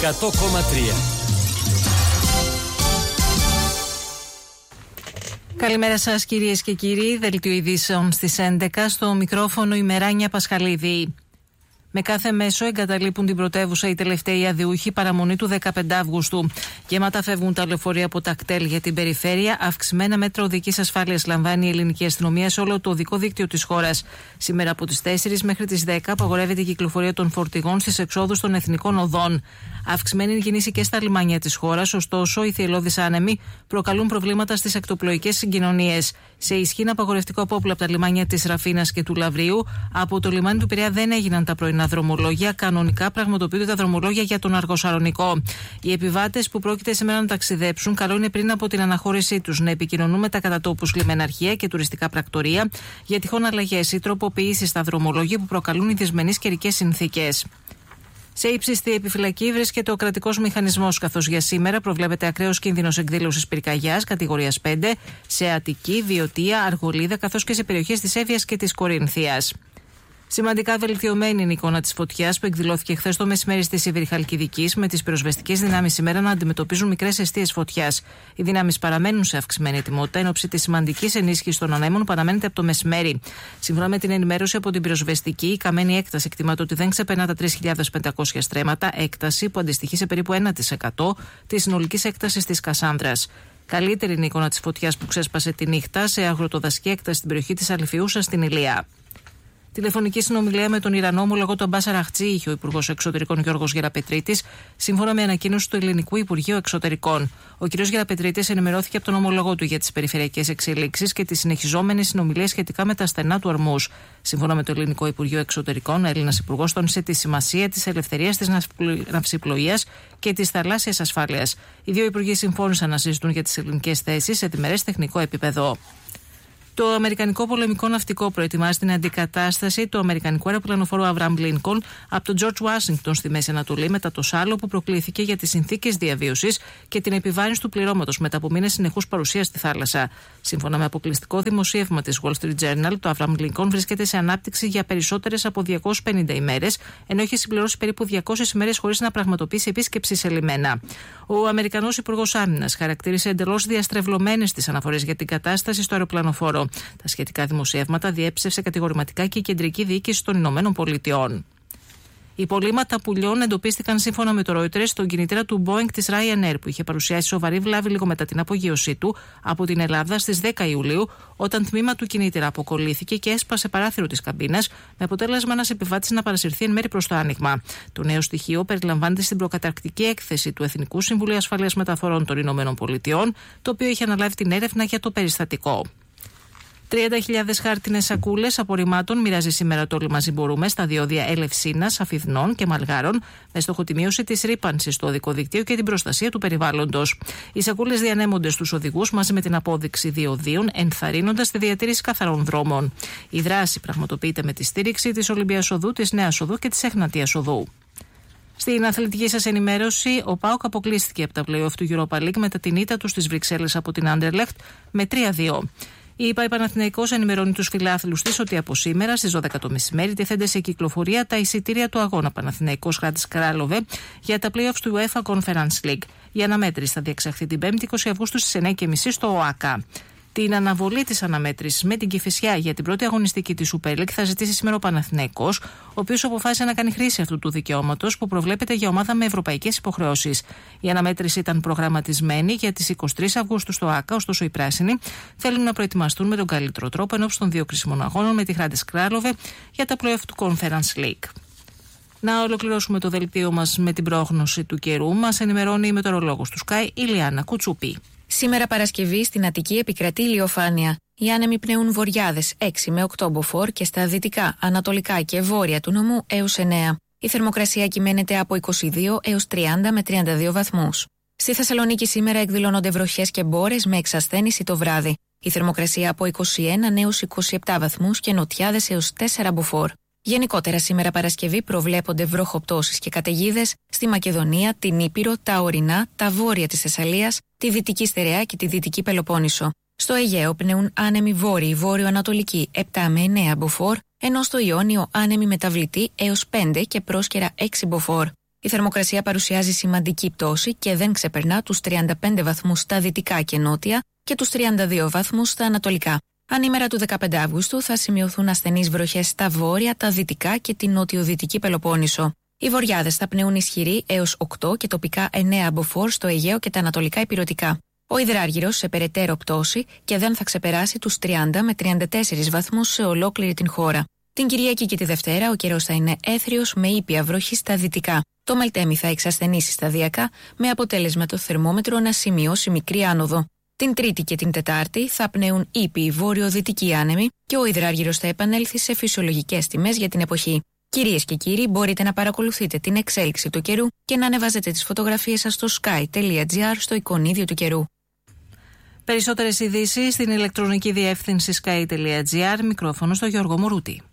100,3. Καλημέρα σας κυρίες και κύριοι, δελτίο ειδήσεων στις 11, στο μικρόφωνο η Μεράνια Πασχαλίδη. Με κάθε μέσο εγκαταλείπουν την πρωτεύουσα οι τελευταίοι αδιούχοι παραμονή του 15 Αυγούστου. Γεμάτα φεύγουν τα λεωφορεία από τα κτέλ για την περιφέρεια. Αυξημένα μέτρα οδικής ασφάλειας λαμβάνει η ελληνική αστυνομία σε όλο το οδικό δίκτυο της χώρας. Σήμερα από τις 4 μέχρι τις 10 απαγορεύεται η κυκλοφορία των φορτηγών στις εξόδους των εθνικών οδών. Αυξημένη είναι η κίνηση και στα λιμάνια της χώρας, ωστόσο οι θυελλώδεις άνεμοι προκαλούν προβλήματα στις ακτοπλοϊκές συγκοινωνίες. Σε ισχύ είναι απαγορευτικό απόπλα από τα λιμάνια της Ραφίνας και του Λαβρίου. Από το λιμάνι του Πειραιά δεν έγιναν τα πρωινά δρομολόγια. Κανονικά πραγματοποιούνται τα δρομολόγια για τον Αργοσαλονικό. Οι επιβάτες που πρόκειται σήμερα να ταξιδέψουν, καλό είναι πριν από την αναχώρησή τους να επικοινωνούν με τα κατατόπους λιμεναρχεία και τουριστικά πρακτορεία για τυχόν αλλαγές ή τροποποιήσεις στα δρομολόγια που προκαλούν οι δυσμενείς καιρικές συνθήκες. Σε ύψιστη επιφυλακή βρίσκεται ο κρατικός μηχανισμός, καθώς για σήμερα προβλέπεται ακραίος κίνδυνος εκδήλωσης πυρκαγιάς κατηγορίας 5 σε Αττική, Βιωτία, Αργολίδα, καθώς και σε περιοχές της Εύβοιας και της Κορινθίας. Σημαντικά βελτιωμένη είναι η εικόνα της φωτιάς που εκδηλώθηκε χθες το μεσημέρι στη Σιβηρή Χαλκιδικής, με τις πυροσβεστικές δυνάμεις σήμερα να αντιμετωπίζουν μικρές αιστείες φωτιάς. Οι δυνάμεις παραμένουν σε αυξημένη ετοιμότητα εν ώψη της σημαντικής ενίσχυσης των ανέμων που αναμένεται από το μεσημέρι. Σύμφωνα με την ενημέρωση από την πυροσβεστική, η καμένη έκταση εκτιμάται ότι δεν ξεπερνά τα 3.500 στρέμματα, έκταση που αντιστοιχεί σε περίπου 1% της συνολικής έκτασης της Κασάνδρας. Καλύτερη είναι η εικόνα της φωτιάς που ξέσπασε τη νύχτα σε αγροτοδασική έκταση στην περιοχή της Αλφιούσας στην Ηλία. Τηλεφωνική συνομιλία με τον Ιρανό ομολογό του Αμπάς Αραχτζή είχε ο Υπουργός Εξωτερικών Γιώργος Γεραπετρίτης, σύμφωνα με ανακοίνωση του Ελληνικού Υπουργείου Εξωτερικών. Ο κ. Γεραπετρίτης ενημερώθηκε από τον ομολογό του για τις περιφερειακές εξελίξεις και τις συνεχιζόμενες συνομιλίες σχετικά με τα στενά του Ορμούζ. Σύμφωνα με το Ελληνικό Υπουργείο Εξωτερικών, ο Έλληνας Υπουργός τόνισε τη σημασία της ελευθερίας της ναυσιπλοείας και της θαλάσσιας ασφάλειας. Οι δύο υπουργοί συμφώνησαν να συζητούν για τις ελληνικές θέσεις σε διμερές τεχνικό επίπεδο. Το Αμερικανικό πολεμικό ναυτικό προετοιμάζει την αντικατάσταση του Αμερικανικού αεροπλανοφόρου Αβραάμ Λίνκολν από τον Τζορτζ Ουάσιγκτον στη Μέση Ανατολή μετά το σάλο που προκλήθηκε για τις συνθήκες διαβίωσης και την επιβάρυνση του πληρώματος μετά από μήνες συνεχούς παρουσίας στη θάλασσα. Σύμφωνα με αποκλειστικό δημοσίευμα της Wall Street Journal, το Αβραάμ Λίνκολν βρίσκεται σε ανάπτυξη για περισσότερες από 250 ημέρες, ενώ έχει συμπληρώσει περίπου 200 ημέρες χωρίς να πραγματοποιήσει επίσκεψη σε λιμένα. Ο Αμερικανός Υπουργός Άμυνας χαρακτήρισε εντελώς διαστρεβλωμένες τις αναφορές για την κατάσταση στο αεροπλανοφόρο. Τα σχετικά δημοσιεύματα διέψευσε κατηγορηματικά και η Κεντρική Διοίκηση των Ηνωμένων Πολιτειών. Υπολείμματα πουλιών εντοπίστηκαν σύμφωνα με το Reuters στον κινητήρα του Boeing της Ryanair, που είχε παρουσιάσει σοβαρή βλάβη λίγο μετά την απογείωσή του από την Ελλάδα στις 10 Ιουλίου, όταν τμήμα του κινητήρα αποκολλήθηκε και έσπασε παράθυρο της καμπίνας, με αποτέλεσμα ένας επιβάτης να παρασυρθεί εν μέρει προς το άνοιγμα. Το νέο στοιχείο περιλαμβάνεται στην προκαταρκτική έκθεση του Εθνικού Συμβουλίου Ασφαλείας Μεταφορών των Ηνωμένων Πολιτειών, το οποίο είχε αναλάβει την έρευνα για το περιστατικό. 30.000 χάρτινες σακούλες απορριμμάτων μοιράζει σήμερα το Όλοι Μαζί Μπορούμε στα διόδια Ελευσίνας, Αφιδνών και Μαλγάρων, με στόχο τη μείωση της ρύπανσης στο οδικό δίκτυο και την προστασία του περιβάλλοντος. Οι σακούλες διανέμονται στους οδηγούς μαζί με την απόδειξη διοδίων, ενθαρρύνοντας τη διατήρηση καθαρών δρόμων. Η δράση πραγματοποιείται με τη στήριξη της Ολυμπίας Οδού, της Νέας Οδού και της Εχνατίας Οδού. Στην αθλητική σας ενημέρωση, ο ΠΑΟΚ αποκλείστηκε από τα play-off του Europa League μετά την ήττα του στις Βρυξέλλες από την Anderlecht με 3-2. Η ΠΑΕ Παναθηναϊκός ενημερώνει τους φιλάθλους της ότι από σήμερα στις 12 το μεσημέρι τίθενται σε κυκλοφορία τα εισιτήρια του αγώνα Παναθηναϊκός Hrádis Králové για τα play-offs του UEFA Conference League. Η αναμέτρηση θα διεξαχθεί την 5η 20 Αυγούστου στις 9.30 στο ΟΑΚΑ. Την αναβολή της αναμέτρησης με την Κηφισιά για την πρώτη αγωνιστική της Super League θα ζητήσει σήμερα ο Παναθηναϊκός, ο οποίος αποφάσισε να κάνει χρήση αυτού του δικαιώματος που προβλέπεται για ομάδα με ευρωπαϊκές υποχρεώσεις. Η αναμέτρηση ήταν προγραμματισμένη για τις 23 Αυγούστου στο ΟΑΚΑ, ωστόσο οι πράσινοι θέλουν να προετοιμαστούν με τον καλύτερο τρόπο ενώπιον των δύο κρίσιμων αγώνων με τη Hrádis Králové για τα play-off του Conference League. Να ολοκληρώσουμε το δελτίο μας με την πρόγνωση του καιρού. Μας ενημερώνει η μετεωρολόγος του Sky, η Λιάννα Κουτσούπη. Σήμερα Παρασκευή στην Αττική επικρατεί ηλιοφάνεια. Οι άνεμοι πνέουν βορειάδες 6 με 8 μποφόρ και στα δυτικά, ανατολικά και βόρεια του νομού έως 9. Η θερμοκρασία κυμαίνεται από 22 έως 30 με 32 βαθμούς. Στη Θεσσαλονίκη σήμερα εκδηλώνονται βροχές και μπόρες με εξασθένηση το βράδυ. Η θερμοκρασία από 21 έως 27 βαθμούς και νοτιάδες έως 4 μποφόρ. Γενικότερα σήμερα Παρασκευή προβλέπονται βροχοπτώσεις και καταιγίδες στη Μακεδονία, την Ήπειρο, τα ορεινά, τα βόρεια της Θεσσαλίας, τη Δυτική Στερεά και τη Δυτική Πελοπόννησο. Στο Αιγαίο πνέουν άνεμοι βόρειοι, βόρειο-ανατολικοί 7 με 9 μποφόρ, ενώ στο Ιόνιο άνεμοι μεταβλητοί έως 5 και πρόσκαιρα 6 μποφόρ. Η θερμοκρασία παρουσιάζει σημαντική πτώση και δεν ξεπερνά τους 35 βαθμούς στα δυτικά και νότια και τους 32 βαθμούς στα ανατολικά. Ανήμερα του 15 Αυγούστου θα σημειωθούν ασθενείς βροχές στα βόρεια, τα δυτικά και την νοτιοδυτική Πελοπόννησο. Οι βοριάδες θα πνέουν ισχυροί έως 8 και τοπικά 9 μποφόρ στο Αιγαίο και τα ανατολικά ηπειρωτικά. Ο υδράργυρος σε περαιτέρω πτώση και δεν θα ξεπεράσει τους 30 με 34 βαθμούς σε ολόκληρη την χώρα. Την Κυριακή και τη Δευτέρα ο καιρός θα είναι έθριος με ήπια βροχή στα δυτικά. Το Μελτέμι θα εξασθενήσει σταδιακά με αποτέλεσμα το θερμόμετρο να σημειώσει μικρή άνοδο. Την Τρίτη και την Τετάρτη θα πνέουν ήπιοι βόρειο-δυτικοί άνεμοι και ο υδράργυρος θα επανέλθει σε φυσιολογικές τιμές για την εποχή. Κυρίες και κύριοι, μπορείτε να παρακολουθείτε την εξέλιξη του καιρού και να ανεβάζετε τις φωτογραφίες σας στο sky.gr στο εικονίδιο του καιρού. Περισσότερες ειδήσεις στην ηλεκτρονική διεύθυνση sky.gr, μικρόφωνο στο Γιώργο Μουρούτη.